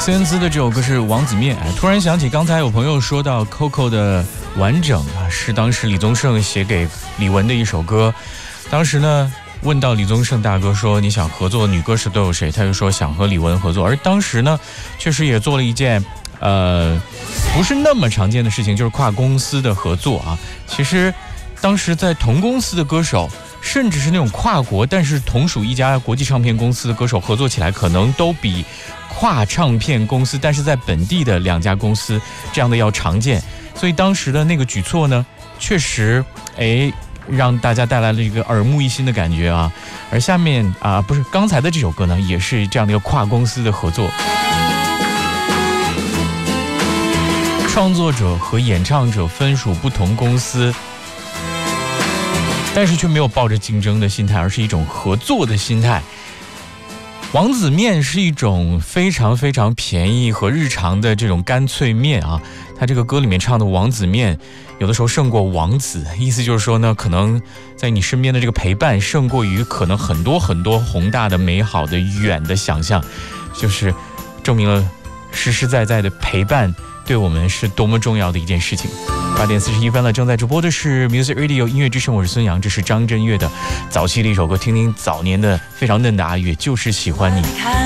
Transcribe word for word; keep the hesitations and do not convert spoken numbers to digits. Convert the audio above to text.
孙燕姿的这首歌是《王子面》。哎，突然想起刚才有朋友说到 Coco 的完整啊，是当时李宗盛写给李玟的一首歌。当时呢，问到李宗盛大哥说你想合作女歌手都有谁，他就说想和李玟合作。而当时呢，确实也做了一件呃不是那么常见的事情，就是跨公司的合作啊。其实当时在同公司的歌手，甚至是那种跨国但是同属一家国际唱片公司的歌手合作起来，可能都比跨唱片公司但是在本地的两家公司这样的要常见。所以当时的那个举措呢，确实哎让大家带来了一个耳目一新的感觉啊。而下面啊，不是刚才的这首歌呢，也是这样的一个跨公司的合作。创作者和演唱者分属不同公司，但是却没有抱着竞争的心态，而是一种合作的心态。王子面是一种非常非常便宜和日常的这种干脆面啊，他这个歌里面唱的王子面有的时候胜过王子，意思就是说呢，可能在你身边的这个陪伴胜过于可能很多很多宏大的美好的远的想象，就是证明了实实在在的陪伴对我们是多么重要的一件事情。八点四十一分了，正在直播的是 Music Radio 音乐之声，我是孙杨，这是张震岳的早期的一首歌，听听早年的非常嫩的阿岳，就是喜欢你。